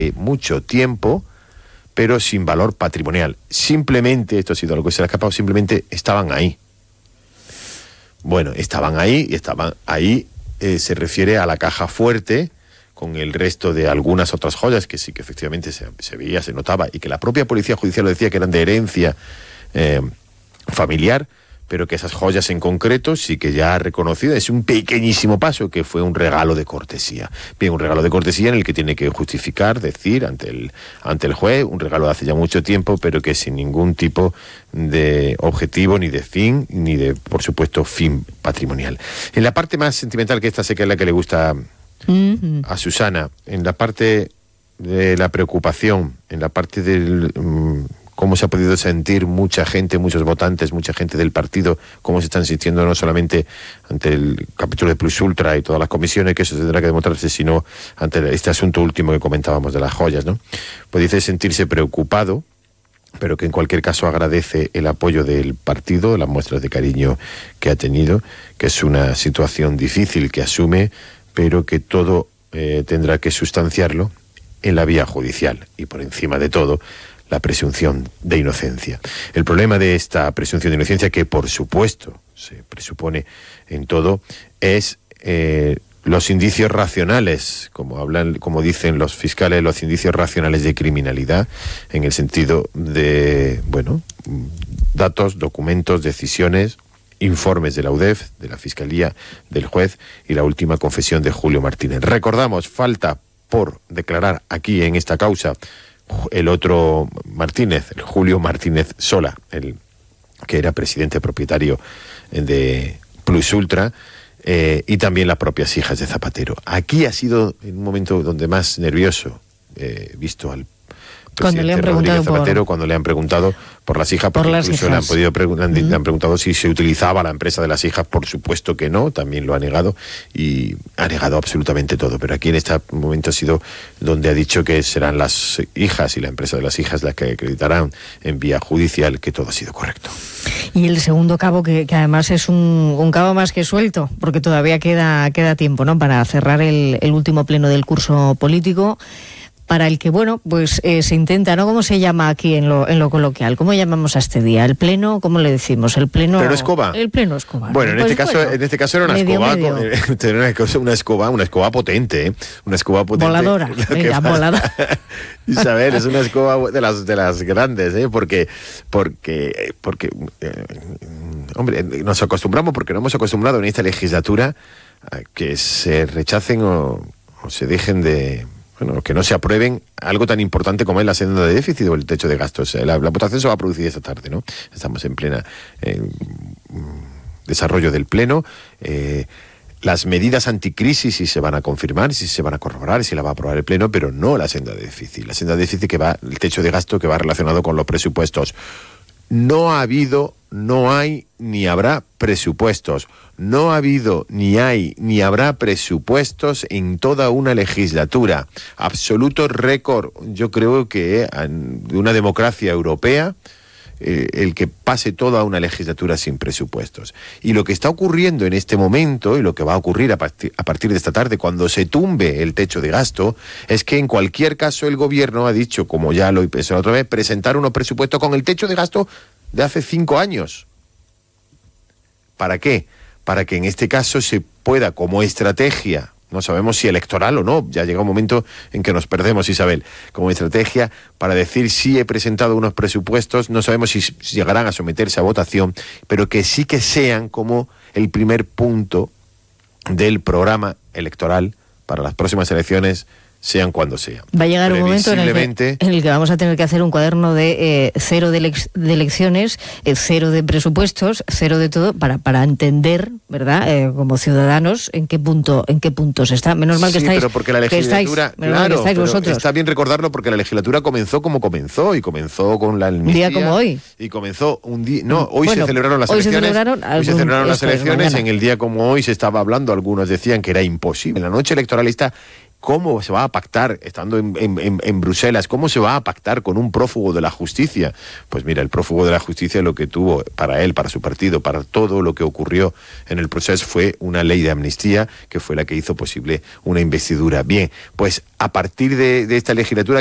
mucho tiempo, pero sin valor patrimonial. Simplemente, esto ha sido algo que se le ha escapado, simplemente estaban ahí. Bueno, estaban ahí, y estaban ahí se refiere a la caja fuerte, con el resto de algunas otras joyas que sí que efectivamente se veía, se notaba, y que la propia Policía Judicial lo decía que eran de herencia familiar, pero que esas joyas en concreto sí que ya ha reconocido. Es un pequeñísimo paso, que fue un regalo de cortesía. Bien, un regalo de cortesía en el que tiene que justificar, decir ante el juez, un regalo de hace ya mucho tiempo, pero que sin ningún tipo de objetivo, ni de fin, ni de, por supuesto, fin patrimonial. En la parte más sentimental, que esta sé que es la que le gusta a Susana, en la parte de la preocupación, en la parte del cómo se ha podido sentir mucha gente, muchos votantes, mucha gente del partido, cómo se están sintiendo no solamente ante el capítulo de Plus Ultra y todas las comisiones, que eso tendrá que demostrarse, sino ante este asunto último que comentábamos de las joyas, ¿no? Pues dice sentirse preocupado, pero que en cualquier caso agradece el apoyo del partido, las muestras de cariño que ha tenido, que es una situación difícil que asume, pero que todo tendrá que sustanciarlo en la vía judicial, y por encima de todo la presunción de inocencia. El problema de esta presunción de inocencia, que por supuesto se presupone en todo, es los indicios racionales, como dicen los fiscales, los indicios racionales de criminalidad, en el sentido de, bueno, datos, documentos, decisiones, informes de la UDEF, de la Fiscalía, del juez, y la última confesión de Julio Martínez. Recordamos, falta por declarar aquí en esta causa el otro Martínez, el Julio Martínez Sola, el que era presidente propietario de Plus Ultra, y también las propias hijas de Zapatero. Aquí ha sido en un momento donde más nervioso visto al presidente Rodríguez Zapatero, cuando le han preguntado por las hijas, porque incluso le han preguntado si se utilizaba la empresa de las hijas. Por supuesto que no, también lo ha negado, y ha negado absolutamente todo. Pero aquí en este momento ha sido donde ha dicho que serán las hijas y la empresa de las hijas las que acreditarán en vía judicial que todo ha sido correcto. Y el segundo cabo, que además es un cabo más que suelto, porque todavía queda tiempo, ¿no?, para cerrar el último pleno del curso político, para el que, bueno, pues se intenta, ¿no? ¿Cómo se llama aquí en lo coloquial? ¿Cómo llamamos a este día? ¿El pleno? ¿Cómo le decimos? ¿El pleno? ¿Pleno escoba? El pleno escoba. Bueno, en este caso era una escoba, una escoba potente, ¿eh? Una escoba potente. Voladora, venga, voladora. Isabel, es una escoba de las grandes, ¿eh? Porque hombre, nos acostumbramos, porque no hemos acostumbrado en esta legislatura a que se rechacen o se dejen de... Bueno, que no se aprueben algo tan importante como es la senda de déficit o el techo de gastos. La votación se va a producir esta tarde, ¿no? Estamos en plena desarrollo del pleno. Las medidas anticrisis sí se van a confirmar, sí se van a corroborar, sí la va a aprobar el pleno, pero no la senda de déficit. La senda de déficit que va, el techo de gasto que va relacionado con los presupuestos. No ha habido, no hay, ni habrá presupuestos. No ha habido, ni hay, ni habrá presupuestos en toda una legislatura. Absoluto récord, yo creo que de una democracia europea, el que pase toda una legislatura sin presupuestos. Y lo que está ocurriendo en este momento, y lo que va a ocurrir a partir de esta tarde, cuando se tumbe el techo de gasto, es que en cualquier caso el gobierno ha dicho, como ya lo pensé la otra vez, presentar unos presupuestos con el techo de gasto de hace 5 años. ¿Para qué? Para que en este caso se pueda, como estrategia, no sabemos si electoral o no, ya llega un momento en que nos perdemos, Isabel, como estrategia para decir sí he presentado unos presupuestos, no sabemos si llegarán a someterse a votación, pero que sí que sean como el primer punto del programa electoral para las próximas elecciones, sean cuando sean. Va a llegar un momento en el que vamos a tener que hacer un cuaderno de cero de elecciones, cero de presupuestos, cero de todo, para entender, ¿verdad?, como ciudadanos, en qué punto se está. Menos mal que estáis. Pero porque la legislatura, claro, está bien recordarlo, porque la legislatura comenzó como comenzó, y comenzó con la amnistía. Un día como hoy. Y comenzó un día. No, hoy se celebraron las elecciones. Hoy se celebraron las elecciones. En el día como hoy se estaba hablando, algunos decían que era imposible. En la noche electoralista ¿cómo se va a pactar, estando en Bruselas, cómo se va a pactar con un prófugo de la justicia? Pues mira, el prófugo de la justicia lo que tuvo para él, para su partido, para todo lo que ocurrió en el proceso fue una ley de amnistía que fue la que hizo posible una investidura. Bien, pues a partir de esta legislatura